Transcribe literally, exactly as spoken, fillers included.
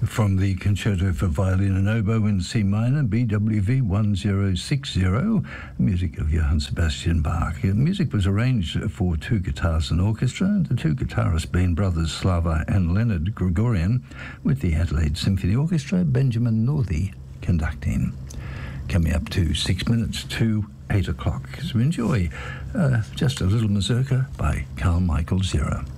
from the Concerto for Violin and Oboe in C minor, B W V one zero six zero, music of Johann Sebastian Bach. The music was arranged for two guitars and orchestra, the two guitarists being brothers Slava and Leonard Gregorian, with the Adelaide Symphony Orchestra, Benjamin Northey conducting. Coming up to six minutes to eight o'clock. So enjoy uh, just a little mazurka by Carl Michael Zera.